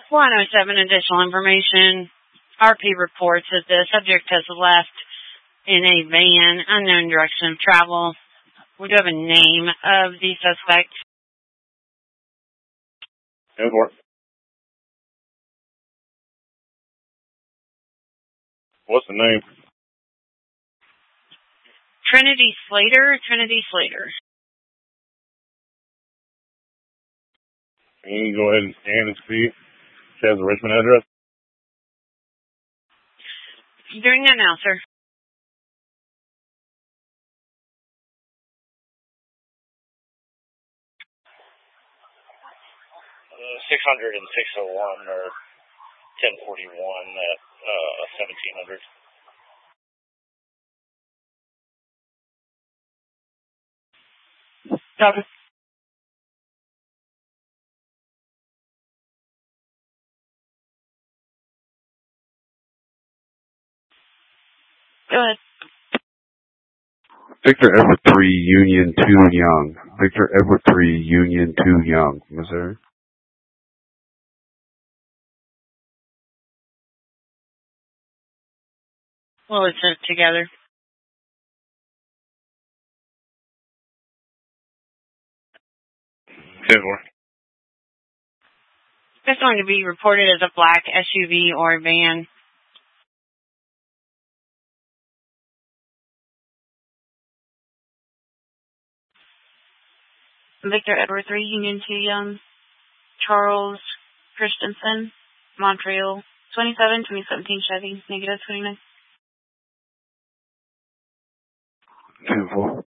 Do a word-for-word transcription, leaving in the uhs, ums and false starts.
one oh seven, additional information. R P reports that the subject has left in a van, unknown direction of travel. We do have a name of the suspect. Go for it. What's the name? Trinity Slater. Trinity Slater. Can you go ahead and scan and see if she has a Richmond address? Doing that now, sir. Uh, six hundred and six oh one or ten forty-one at uh, seventeen hundred. Copy. Go ahead. Victor Edward three, Union two, Young. Victor Edward three, Union two, Young, Missouri. Well, it's it together. ten four. It's going to be reported as a black S U V or van. Victor Edward three, Union two, Young. Charles Christensen, Montreal. twenty-seven, twenty seventeen Chevy, negative twenty-nine. ten four.